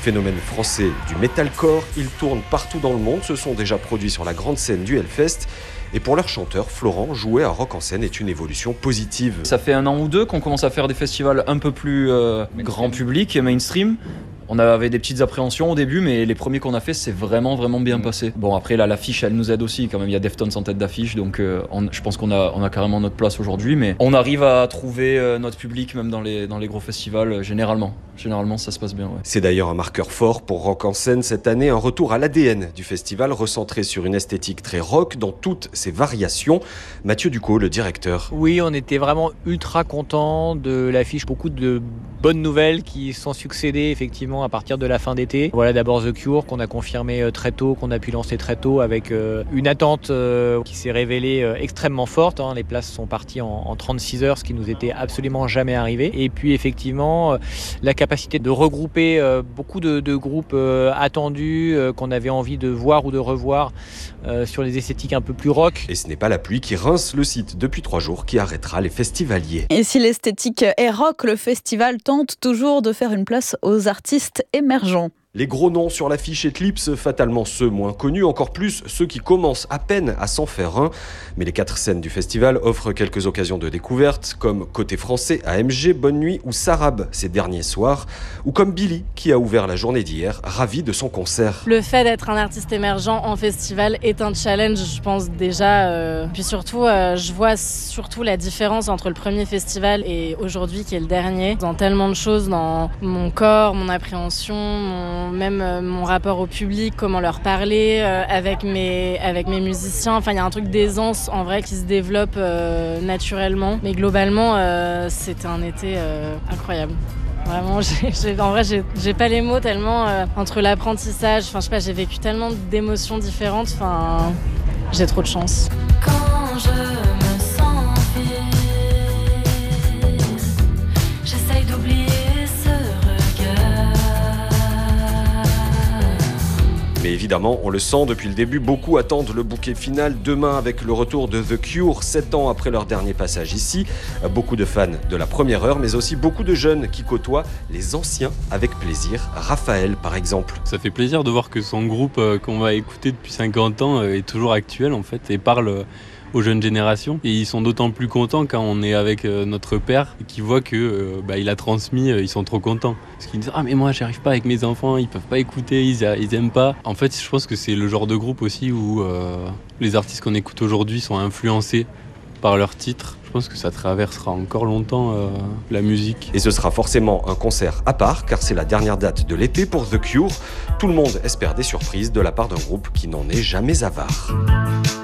Phénomène français du metalcore, ils tournent partout dans le monde, se sont déjà produits sur la grande scène du Hellfest. Et pour leur chanteur, Florent, jouer à Rock en scène est une évolution positive. Ça fait 1 an ou 2 qu'on commence à faire des festivals un peu plus grand public et mainstream. On avait des petites appréhensions au début, mais les premiers qu'on a fait, c'est vraiment bien passé. Bon, après, là, l'affiche, elle nous aide aussi. Quand même, il y a Deftones en tête d'affiche, donc je pense qu'on a carrément notre place aujourd'hui. Mais on arrive à trouver notre public, même dans les gros festivals, généralement. Généralement, ça se passe bien, ouais. C'est d'ailleurs un marqueur fort pour Rock en scène cette année, un retour à l'ADN du festival, recentré sur une esthétique très rock dans toutes ses variations. Mathieu Ducot, le directeur. Oui, on était vraiment ultra contents de l'affiche. Beaucoup de bonnes nouvelles qui sont succédées, effectivement, à partir de la fin d'été. Voilà, d'abord The Cure, qu'on a confirmé très tôt, qu'on a pu lancer très tôt, avec une attente qui s'est révélée extrêmement forte. Les places sont parties en 36 heures, ce qui nous était absolument jamais arrivé. Et puis, effectivement, la capacité de regrouper beaucoup de groupes attendus, qu'on avait envie de voir ou de revoir sur les esthétiques un peu plus rock. Et ce n'est pas la pluie qui rince le site depuis 3 jours qui arrêtera les festivaliers. Et si l'esthétique est rock, le festival tente toujours de faire une place aux artistes émergents. Les gros noms sur l'affiche éclipsent fatalement ceux moins connus, encore plus ceux qui commencent à peine à s'en faire un. Mais les 4 scènes du festival offrent quelques occasions de découverte, comme Côté Français, AMG, Bonne Nuit ou Sarab ces derniers soirs, ou comme Billy qui a ouvert la journée d'hier, ravi de son concert. Le fait d'être un artiste émergent en festival est un challenge, je pense déjà. Puis surtout, je vois surtout la différence entre le premier festival et aujourd'hui qui est le dernier. Dans tellement de choses, dans mon corps, mon appréhension, même mon rapport au public, comment leur parler avec mes musiciens. Enfin, il y a un truc d'aisance en vrai qui se développe naturellement. Mais globalement, c'était un été incroyable. Vraiment, en vrai, j'ai pas les mots tellement entre l'apprentissage. Enfin, je sais pas, j'ai vécu tellement d'émotions différentes. Enfin, j'ai trop de chance. Quand je me sens vide, j'essaye d'oublier ce regard. Mais évidemment, on le sent depuis le début, beaucoup attendent le bouquet final demain avec le retour de The Cure, 7 ans après leur dernier passage ici. Beaucoup de fans de la première heure, mais aussi beaucoup de jeunes qui côtoient les anciens avec plaisir. Raphaël, par exemple. Ça fait plaisir de voir que son groupe qu'on va écouter depuis 50 ans est toujours actuel en fait et parle aux jeunes générations. Et ils sont d'autant plus contents quand on est avec notre père et qui voit que il a transmis, ils sont trop contents. Parce qu'ils disent « Ah mais moi j'arrive pas avec mes enfants, ils peuvent pas écouter, ils aiment pas ». En fait, je pense que c'est le genre de groupe aussi où les artistes qu'on écoute aujourd'hui sont influencés par leurs titres. Je pense que ça traversera encore longtemps la musique. Et ce sera forcément un concert à part, car c'est la dernière date de l'été pour The Cure. Tout le monde espère des surprises de la part d'un groupe qui n'en est jamais avare.